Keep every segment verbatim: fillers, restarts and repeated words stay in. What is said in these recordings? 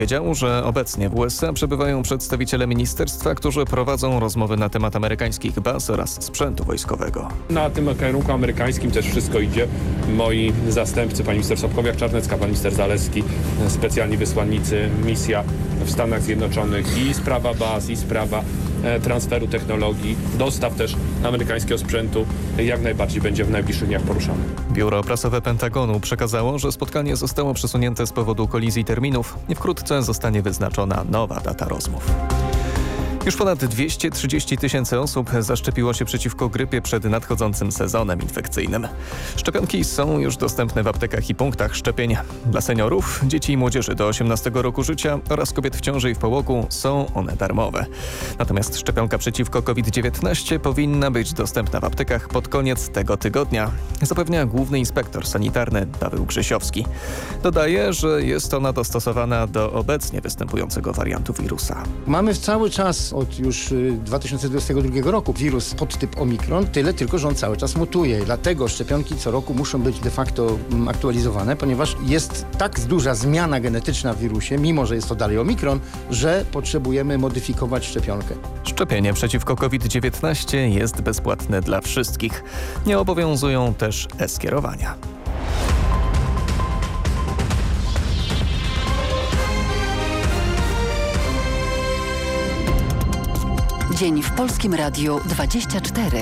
Powiedział, że obecnie w U S A przebywają przedstawiciele ministerstwa, którzy prowadzą rozmowy na temat amerykańskich baz oraz sprzętu wojskowego. Na tym kierunku amerykańskim też wszystko idzie. Moi zastępcy, pani minister Sobkowiak-Czarnecka, pan minister Zalewski, specjalni wysłannicy, misja w Stanach Zjednoczonych i sprawa baz, i sprawa transferu technologii, dostaw też amerykańskiego sprzętu jak najbardziej będzie w najbliższych dniach poruszane. Biuro prasowe Pentagonu przekazało, że spotkanie zostało przesunięte z powodu kolizji terminów i wkrótce zostanie wyznaczona nowa data rozmów. Już ponad dwieście trzydzieści tysięcy osób zaszczepiło się przeciwko grypie przed nadchodzącym sezonem infekcyjnym. Szczepionki są już dostępne w aptekach i punktach szczepień. Dla seniorów, dzieci i młodzieży do osiemnastego roku życia oraz kobiet w ciąży i w połogu są one darmowe. Natomiast szczepionka przeciwko COVID dziewiętnaście powinna być dostępna w aptekach pod koniec tego tygodnia, zapewnia główny inspektor sanitarny Paweł Grzesiowski. Dodaje, że jest ona dostosowana do obecnie występującego wariantu wirusa. Mamy cały czas od już dwa tysiące dwudziestego drugiego roku wirus podtyp Omikron, tyle tylko, że on cały czas mutuje. Dlatego szczepionki co roku muszą być de facto aktualizowane, ponieważ jest tak duża zmiana genetyczna w wirusie, mimo że jest to dalej Omikron, że potrzebujemy modyfikować szczepionkę. Szczepienie przeciwko COVID dziewiętnaście jest bezpłatne dla wszystkich. Nie obowiązują też e-skierowania. Dzień w Polskim Radiu dwadzieścia cztery.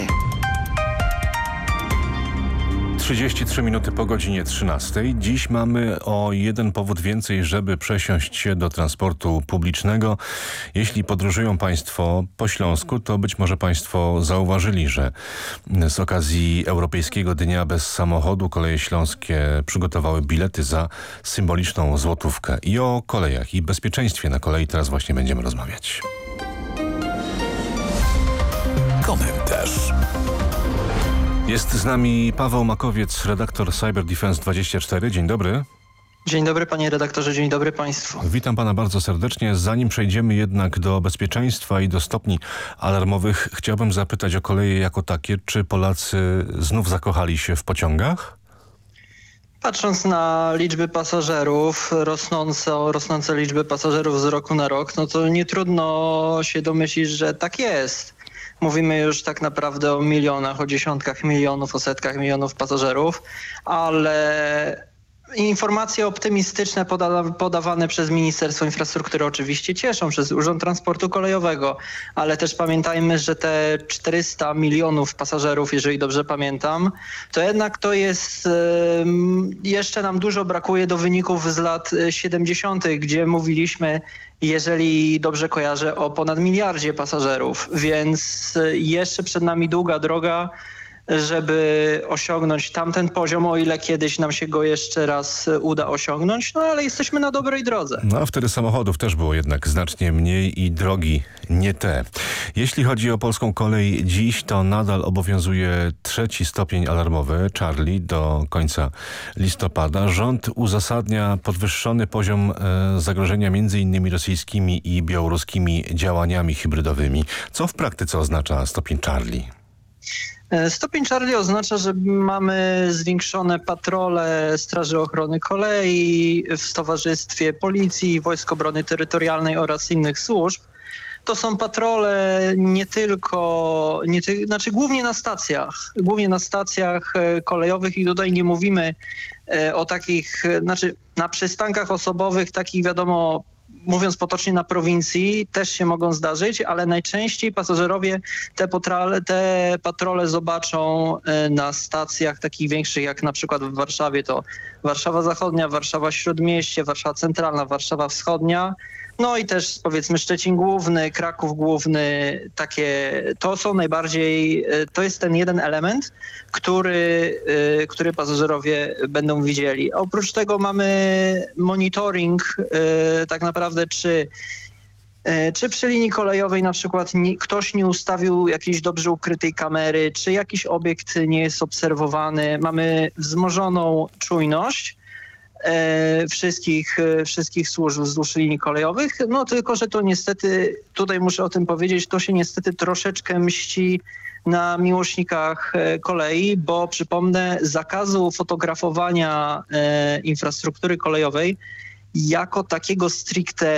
trzydzieści trzy minuty po godzinie trzynastej. Dziś mamy o jeden powód więcej, żeby przesiąść się do transportu publicznego. Jeśli podróżują Państwo po Śląsku, to być może Państwo zauważyli, że z okazji Europejskiego Dnia Bez Samochodu Koleje Śląskie przygotowały bilety za symboliczną złotówkę. I o kolejach i bezpieczeństwie na kolei teraz właśnie będziemy rozmawiać. Komentarz. Jest z nami Paweł Makowiec, redaktor Cyber Defense dwadzieścia cztery. Dzień dobry. Dzień dobry panie redaktorze, dzień dobry państwu. Witam pana bardzo serdecznie. Zanim przejdziemy jednak do bezpieczeństwa i do stopni alarmowych, chciałbym zapytać o koleje jako takie. Czy Polacy znów zakochali się w pociągach? Patrząc na liczby pasażerów, rosnące, rosnące liczby pasażerów z roku na rok, no to nie trudno się domyślić, że tak jest. Mówimy już tak naprawdę o milionach, o dziesiątkach milionów, o setkach milionów pasażerów, ale informacje optymistyczne poda podawane przez Ministerstwo Infrastruktury oczywiście cieszą, przez Urząd Transportu Kolejowego, ale też pamiętajmy, że te czterysta milionów pasażerów, jeżeli dobrze pamiętam, to jednak to jest, jeszcze nam dużo brakuje do wyników z lat siedemdziesiątych, gdzie mówiliśmy, jeżeli dobrze kojarzę, o ponad miliardzie pasażerów, więc jeszcze przed nami długa droga, żeby osiągnąć tamten poziom, o ile kiedyś nam się go jeszcze raz uda osiągnąć, no ale jesteśmy na dobrej drodze. No a wtedy samochodów też było jednak znacznie mniej i drogi nie te. Jeśli chodzi o polską kolej dziś, to nadal obowiązuje trzeci stopień alarmowy, Charlie, do końca listopada. Rząd uzasadnia podwyższony poziom e, zagrożenia między innymi rosyjskimi i białoruskimi działaniami hybrydowymi. Co w praktyce oznacza stopień Charlie? Stopień Charlie oznacza, że mamy zwiększone patrole Straży Ochrony Kolei w towarzystwie Policji, Wojsk Obrony Terytorialnej oraz innych służb. To są patrole nie tylko, nie ty, znaczy głównie na stacjach, głównie na stacjach kolejowych i tutaj nie mówimy o takich, znaczy na przystankach osobowych, takich wiadomo, mówiąc potocznie, na prowincji też się mogą zdarzyć, ale najczęściej pasażerowie te, potrale, te patrole zobaczą na stacjach takich większych, jak na przykład w Warszawie to Warszawa Zachodnia, Warszawa Śródmieście, Warszawa Centralna, Warszawa Wschodnia. No i też powiedzmy Szczecin Główny, Kraków Główny, takie, to są najbardziej, to jest ten jeden element, który, który pasażerowie będą widzieli. Oprócz tego mamy monitoring tak naprawdę, czy Czy przy linii kolejowej na przykład nie, ktoś nie ustawił jakiejś dobrze ukrytej kamery, czy jakiś obiekt nie jest obserwowany. Mamy wzmożoną czujność e, wszystkich, e, wszystkich służb wzdłuż linii kolejowych. No tylko, że to niestety, tutaj muszę o tym powiedzieć, to się niestety troszeczkę mści na miłośnikach kolei, bo przypomnę, zakazu fotografowania e, infrastruktury kolejowej jako takiego stricte